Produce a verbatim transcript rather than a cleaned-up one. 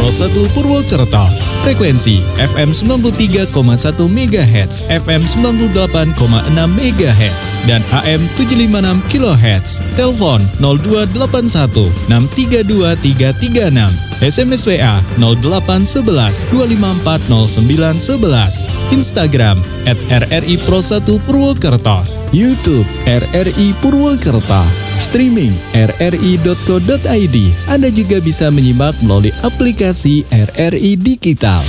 Pro satu Purwokerto. Frekuensi F M sembilan puluh tiga koma satu megahertz, F M sembilan puluh delapan koma enam megahertz, dan A M tujuh ratus lima puluh enam kilohertz. Telepon nol dua delapan satu enam tiga dua tiga tiga enam. S M S W A nol delapan satu satu dua lima empat nol sembilan satu satu. Instagram at R R I Pro satu Purwokerto. YouTube R R I Purwokerto. Streaming r r i dot co dot i d. Anda juga bisa menyimak melalui aplikasi R R I Digital.